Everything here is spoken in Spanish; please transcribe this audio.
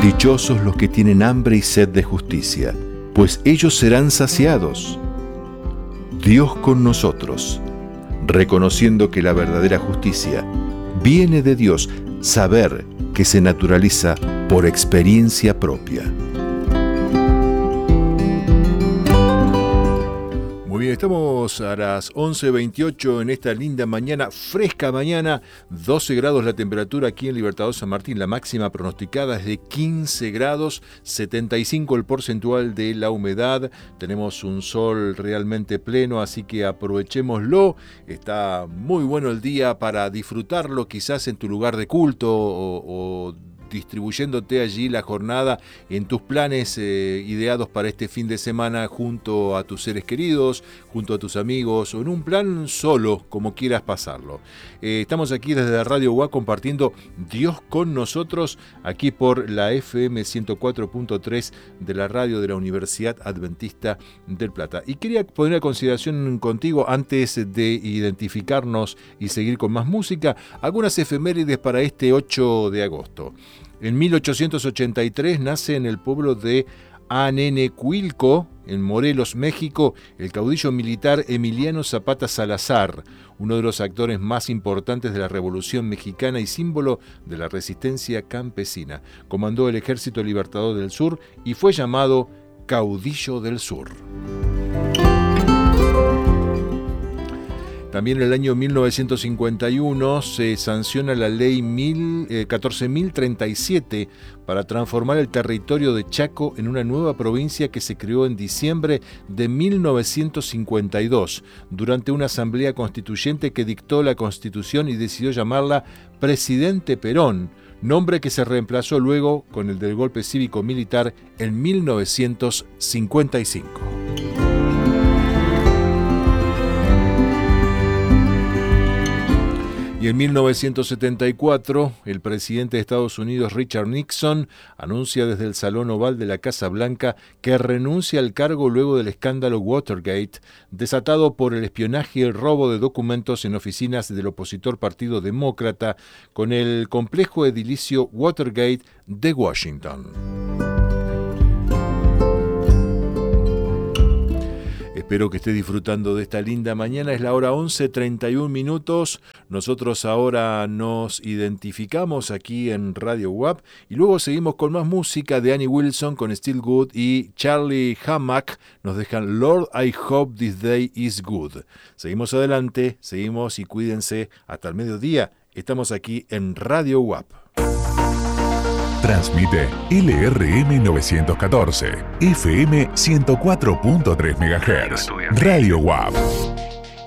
Dichosos los que tienen hambre y sed de justicia, pues ellos serán saciados. Dios con nosotros, reconociendo que la verdadera justicia viene de Dios, saber que se naturaliza por experiencia propia. Muy bien, estamos a las 11:28 en esta linda mañana, fresca mañana, 12 grados la temperatura aquí en Libertador San Martín, la máxima pronosticada es de 15 grados, 75 el porcentual de la humedad, tenemos un sol realmente pleno, así que aprovechémoslo, está muy bueno el día para disfrutarlo quizás en tu lugar de culto o distribuyéndote allí la jornada en tus planes ideados para este fin de semana junto a tus seres queridos, junto a tus amigos o en un plan solo, como quieras pasarlo. Estamos aquí desde la Radio UAC compartiendo Dios con nosotros aquí por la FM 104.3 de la radio de la Universidad Adventista del Plata. Y quería poner a consideración contigo, antes de identificarnos y seguir con más música, algunas efemérides para este 8 de agosto. En 1883 nace en el pueblo de Anenecuilco, en Morelos, México, el caudillo militar Emiliano Zapata Salazar, uno de los actores más importantes de la Revolución Mexicana y símbolo de la resistencia campesina. Comandó el Ejército Libertador del Sur y fue llamado Caudillo del Sur. También en el año 1951 se sanciona la ley 14.037 para transformar el territorio de Chaco en una nueva provincia que se creó en diciembre de 1952 durante una asamblea constituyente que dictó la Constitución y decidió llamarla Presidente Perón, nombre que se reemplazó luego con el del golpe cívico-militar en 1955. Y en 1974, el presidente de Estados Unidos, Richard Nixon, anuncia desde el Salón Oval de la Casa Blanca que renuncia al cargo luego del escándalo Watergate, desatado por el espionaje y el robo de documentos en oficinas del opositor Partido Demócrata con el complejo edilicio Watergate de Washington. Espero que esté disfrutando de esta linda mañana. Es la hora 11:31. Nosotros ahora nos identificamos aquí en Radio WAP y luego seguimos con más música de Annie Wilson con Still Good y Charlie Hamack. Nos dejan Lord, I Hope This Day Is Good. Seguimos adelante, seguimos y cuídense hasta el mediodía. Estamos aquí en Radio WAP. Transmite LRM 914, FM 104.3 MHz, Radio WAP.